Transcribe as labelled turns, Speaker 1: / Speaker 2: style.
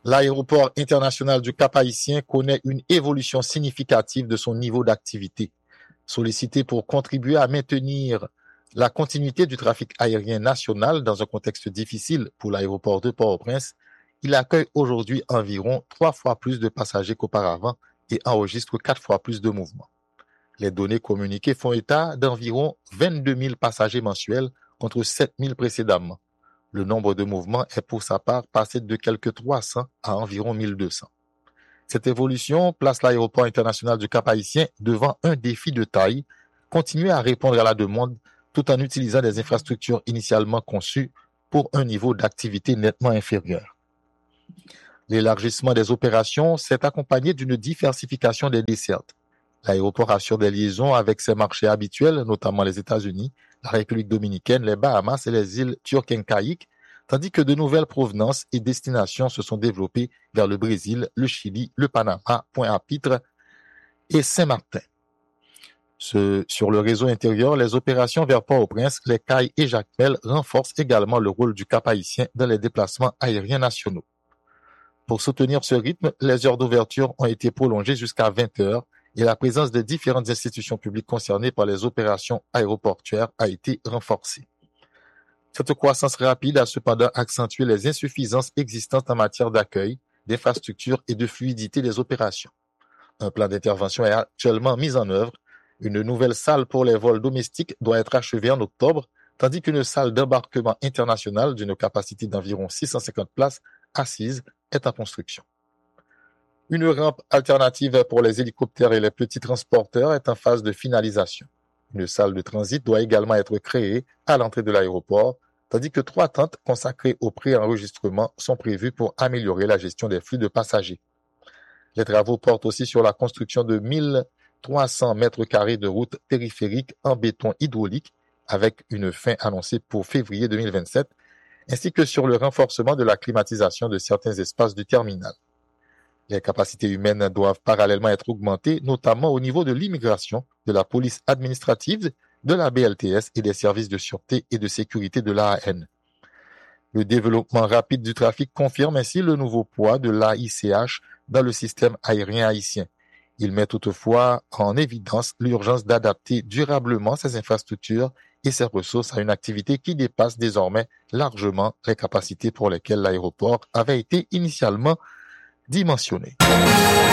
Speaker 1: L'aéroport international du Cap-Haïtien connaît une évolution significative de son niveau d'activité. Sollicité pour contribuer à maintenir la continuité du trafic aérien national dans un contexte difficile pour l'aéroport de Port-au-Prince, il accueille aujourd'hui environ 3 fois plus de passagers qu'auparavant et enregistre 4 fois plus de mouvements. Les données communiquées font état d'environ 22 000 passagers mensuels contre 7 000 précédemment. Le nombre de mouvements est pour sa part passé de quelques 300 à environ 1200. Cette évolution place l'aéroport international du Cap-Haïtien devant un défi de taille, continuer à répondre à la demande tout en utilisant des infrastructures initialement conçues pour un niveau d'activité nettement inférieur. L'élargissement des opérations s'est accompagné d'une diversification des dessertes. L'aéroport assure des liaisons avec ses marchés habituels, notamment les États-Unis, la République dominicaine, les Bahamas et les îles Turques-Caïques, tandis que de nouvelles provenances et destinations se sont développées vers le Brésil, le Chili, le Panama, Pointe-à-Pitre et Saint-Martin. Sur le réseau intérieur, les opérations vers Port-au-Prince, les Cayes et Jacmel renforcent également le rôle du Cap-Haïtien dans les déplacements aériens nationaux. Pour soutenir ce rythme, les heures d'ouverture ont été prolongées jusqu'à 20 heures et la présence de différentes institutions publiques concernées par les opérations aéroportuaires a été renforcée. Cette croissance rapide a cependant accentué les insuffisances existantes en matière d'accueil, d'infrastructure et de fluidité des opérations. Un plan d'intervention est actuellement mis en œuvre. Une nouvelle salle pour les vols domestiques doit être achevée en octobre, tandis qu'une salle d'embarquement internationale d'une capacité d'environ 650 places assises est en construction. Une rampe alternative pour les hélicoptères et les petits transporteurs est en phase de finalisation. Une salle de transit doit également être créée à l'entrée de l'aéroport, tandis que 3 tentes consacrées au pré-enregistrement sont prévues pour améliorer la gestion des flux de passagers. Les travaux portent aussi sur la construction de 1300 mètres carrés de routes périphériques en béton hydraulique, avec une fin annoncée pour février 2027, ainsi que sur le renforcement de la climatisation de certains espaces du terminal. Les capacités humaines doivent parallèlement être augmentées, notamment au niveau de l'immigration, de la police administrative, de la BLTS et des services de sûreté et de sécurité de l'AAN. Le développement rapide du trafic confirme ainsi le nouveau poids de l'AICH dans le système aérien haïtien. Il met toutefois en évidence l'urgence d'adapter durablement ses infrastructures et ses ressources à une activité qui dépasse désormais largement les capacités pour lesquelles l'aéroport avait été initialement dimensionné.